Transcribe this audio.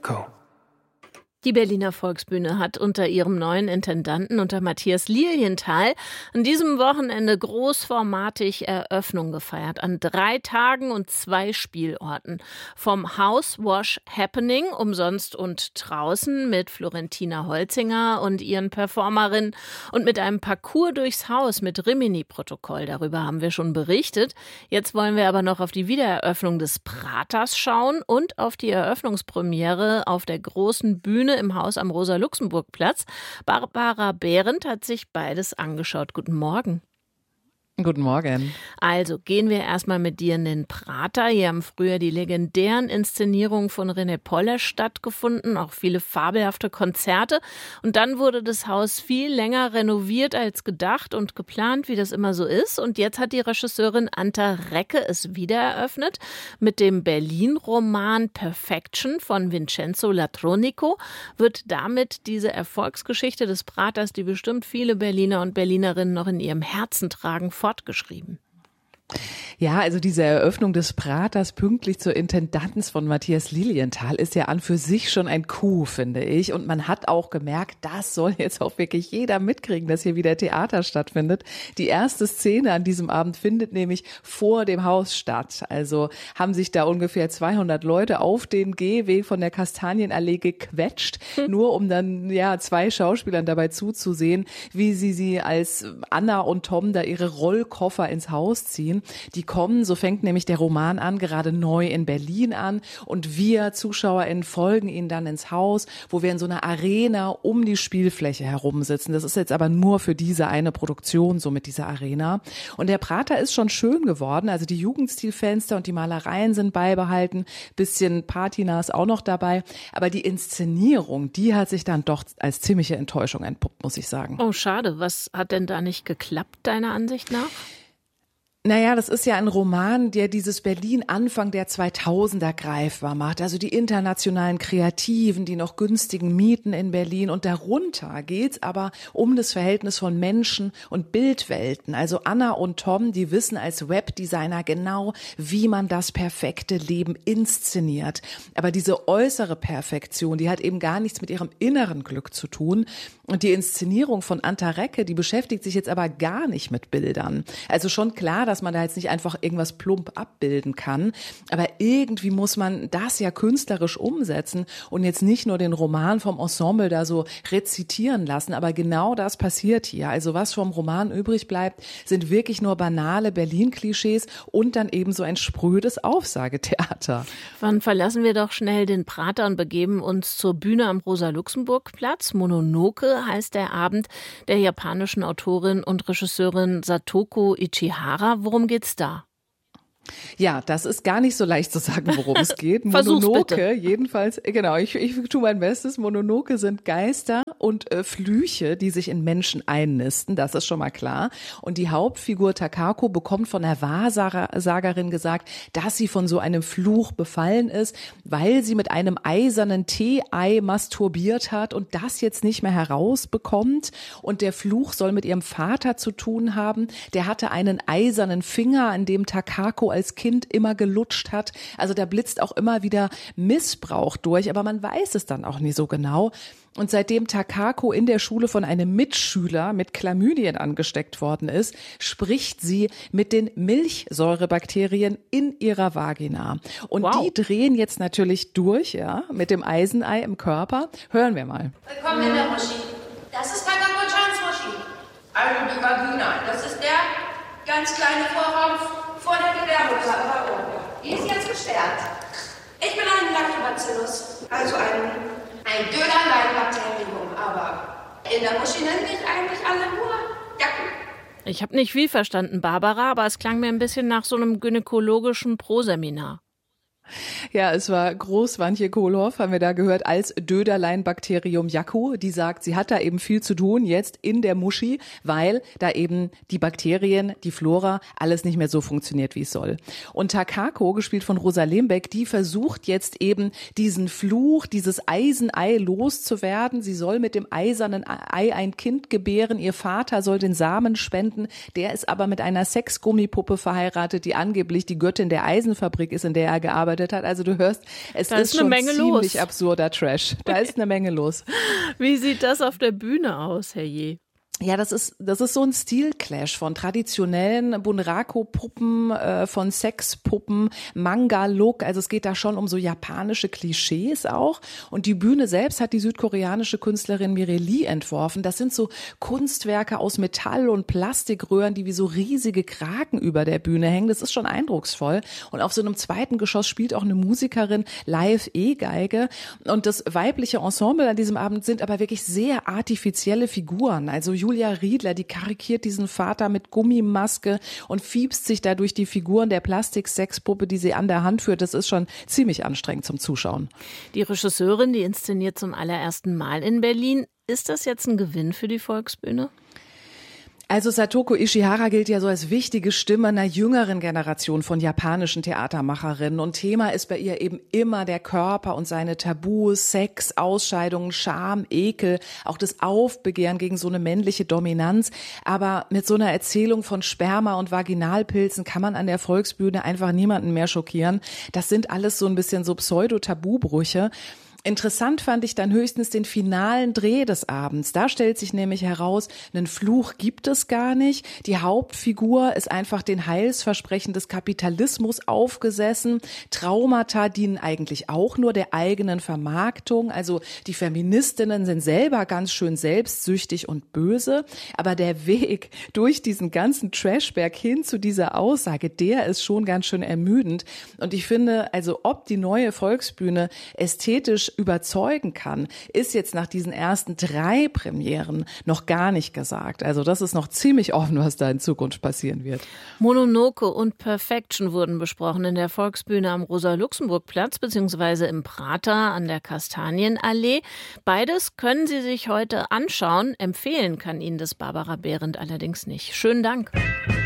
Go. Die Berliner Volksbühne hat unter ihrem neuen Intendanten, unter Matthias Lilienthal, an diesem Wochenende großformatig Eröffnung gefeiert. An 3 Tagen und 2 Spielorten. Vom House Wash Happening, umsonst und draußen, mit Florentina Holzinger und ihren Performerinnen und mit einem Parcours durchs Haus mit Rimini-Protokoll. Darüber haben wir schon berichtet. Jetzt wollen wir aber noch auf die Wiedereröffnung des Praters schauen und auf die Eröffnungspremiere auf der großen Bühne im Haus am Rosa-Luxemburg-Platz. Barbara Behrendt hat sich beides angeschaut. Guten Morgen. Guten Morgen. Also gehen wir erstmal mit dir in den Prater. Hier haben früher die legendären Inszenierungen von René Poller stattgefunden, auch viele fabelhafte Konzerte. Und dann wurde das Haus viel länger renoviert als gedacht und geplant, wie das immer so ist. Und jetzt hat die Regisseurin Anta Recke es wieder eröffnet mit dem Berlin-Roman Perfection von Vincenzo Latronico. Wird damit diese Erfolgsgeschichte des Praters, die bestimmt viele Berliner und Berlinerinnen noch in ihrem Herzen tragen, fortgeschrieben. Ja, also diese Eröffnung des Praters pünktlich zur Intendanz von Matthias Lilienthal ist ja an für sich schon ein Coup, finde ich. Und man hat auch gemerkt, das soll jetzt auch wirklich jeder mitkriegen, dass hier wieder Theater stattfindet. Die erste Szene an diesem Abend findet nämlich vor dem Haus statt. Also haben sich da ungefähr 200 Leute auf den Gehweg von der Kastanienallee gequetscht, nur um dann 2 Schauspielern dabei zuzusehen, wie sie als Anna und Tom da ihre Rollkoffer ins Haus ziehen. Die kommen, so fängt nämlich der Roman an, gerade neu in Berlin an und wir ZuschauerInnen folgen ihnen dann ins Haus, wo wir in so einer Arena um die Spielfläche herum sitzen. Das ist jetzt aber nur für diese eine Produktion so mit dieser Arena. Und der Prater ist schon schön geworden, also die Jugendstilfenster und die Malereien sind beibehalten, bisschen Patina ist auch noch dabei, aber die Inszenierung, die hat sich dann doch als ziemliche Enttäuschung entpuppt, muss ich sagen. Oh, schade. Was hat denn da nicht geklappt, deiner Ansicht nach? Naja, das ist ja ein Roman, der dieses Berlin Anfang der 2000er greifbar macht. Also die internationalen Kreativen, die noch günstigen Mieten in Berlin. Und darunter geht's aber um das Verhältnis von Menschen und Bildwelten. Also Anna und Tom, die wissen als Webdesigner genau, wie man das perfekte Leben inszeniert. Aber diese äußere Perfektion, die hat eben gar nichts mit ihrem inneren Glück zu tun. Und die Inszenierung von Anta Recke, die beschäftigt sich jetzt aber gar nicht mit Bildern. Also schon klar, dass man da jetzt nicht einfach irgendwas plump abbilden kann. Aber irgendwie muss man das ja künstlerisch umsetzen und jetzt nicht nur den Roman vom Ensemble da so rezitieren lassen. Aber genau das passiert hier. Also was vom Roman übrig bleibt, sind wirklich nur banale Berlin-Klischees und dann eben so ein sprödes Aufsagetheater. Wann verlassen wir doch schnell den Prater und begeben uns zur Bühne am Rosa-Luxemburg-Platz. Mononoke heißt der Abend der japanischen Autorin und Regisseurin Satoko Ichihara. Worum geht's da? Ja, das ist gar nicht so leicht zu sagen, worum es geht. Mononoke, bitte. Jedenfalls, genau, ich tue mein Bestes. Mononoke sind Geister und Flüche, die sich in Menschen einnisten, das ist schon mal klar. Und die Hauptfigur Takako bekommt von der Wahrsagerin gesagt, dass sie von so einem Fluch befallen ist, weil sie mit einem eisernen Tee-Ei masturbiert hat und das jetzt nicht mehr herausbekommt. Und der Fluch soll mit ihrem Vater zu tun haben. Der hatte einen eisernen Finger, an dem Takako als Kind immer gelutscht hat. Also da blitzt auch immer wieder Missbrauch durch, aber man weiß es dann auch nie so genau. Und seitdem Takako in der Schule von einem Mitschüler mit Chlamydien angesteckt worden ist, spricht sie mit den Milchsäurebakterien in ihrer Vagina. Und die drehen jetzt natürlich durch, mit dem Eisenei im Körper. Hören wir mal. Willkommen in der Moschee. Das ist Takako-chans Moschee. Also die Vagina, das ist der ganz kleine Vorraum vor der Gebärmutter. Die ist jetzt gesperrt. Ich bin ein Lactobacillus, also ein Dönerlein-Bakterium, aber in der Moschee nennen mich eigentlich alle nur Jacken. Ich habe nicht viel verstanden, Barbara, aber es klang mir ein bisschen nach so einem gynäkologischen Proseminar. Ja, es war Groß-Wantje Kohlhoff, haben wir da gehört, als Döderlein-Bakterium Jaku. Die sagt, sie hat da eben viel zu tun jetzt in der Muschi, weil da eben die Bakterien, die Flora, alles nicht mehr so funktioniert, wie es soll. Und Takako, gespielt von Rosa Lembeck, die versucht jetzt eben diesen Fluch, dieses Eisenei loszuwerden. Sie soll mit dem eisernen Ei ein Kind gebären. Ihr Vater soll den Samen spenden. Der ist aber mit einer Sexgummipuppe verheiratet, die angeblich die Göttin der Eisenfabrik ist, in der er gearbeitet gearbeitet hat. Also du hörst, es Da ist ist eine schon Menge ziemlich los. absurder Trash. Da ist eine Menge los. Wie sieht das auf der Bühne aus, herrje? Ja, das ist so ein Stilclash von traditionellen Bunraku-Puppen, von Sexpuppen, Manga-Look. Also es geht da schon um so japanische Klischees auch. Und die Bühne selbst hat die südkoreanische Künstlerin Mireli entworfen. Das sind so Kunstwerke aus Metall und Plastikröhren, die wie so riesige Kraken über der Bühne hängen. Das ist schon eindrucksvoll. Und auf so einem zweiten Geschoss spielt auch eine Musikerin live E-Geige. Und das weibliche Ensemble an diesem Abend sind aber wirklich sehr artifizielle Figuren. Also Julia Riedler, die karikiert diesen Vater mit Gummimaske und fiebst sich da durch die Figuren der Plastik-Sexpuppe, die sie an der Hand führt. Das ist schon ziemlich anstrengend zum Zuschauen. Die Regisseurin, die inszeniert zum allerersten Mal in Berlin. Ist das jetzt ein Gewinn für die Volksbühne? Also Satoko Ishihara gilt ja so als wichtige Stimme einer jüngeren Generation von japanischen Theatermacherinnen. Und Thema ist bei ihr eben immer der Körper und seine Tabus, Sex, Ausscheidungen, Scham, Ekel, auch das Aufbegehren gegen so eine männliche Dominanz. Aber mit so einer Erzählung von Sperma und Vaginalpilzen kann man an der Volksbühne einfach niemanden mehr schockieren. Das sind alles so ein bisschen so Pseudo-Tabubrüche. Interessant fand ich dann höchstens den finalen Dreh des Abends. Da stellt sich nämlich heraus, einen Fluch gibt es gar nicht. Die Hauptfigur ist einfach den Heilsversprechen des Kapitalismus aufgesessen. Traumata dienen eigentlich auch nur der eigenen Vermarktung. Also die Feministinnen sind selber ganz schön selbstsüchtig und böse. Aber der Weg durch diesen ganzen Trashberg hin zu dieser Aussage, der ist schon ganz schön ermüdend. Und ich finde, also ob die neue Volksbühne ästhetisch überzeugen kann, ist jetzt nach diesen ersten 3 Premieren noch gar nicht gesagt. Also das ist noch ziemlich offen, was da in Zukunft passieren wird. Mononoke und Perfection wurden besprochen in der Volksbühne am Rosa-Luxemburg-Platz bzw. im Prater an der Kastanienallee. Beides können Sie sich heute anschauen. Empfehlen kann Ihnen das Barbara Behrendt allerdings nicht. Schönen Dank.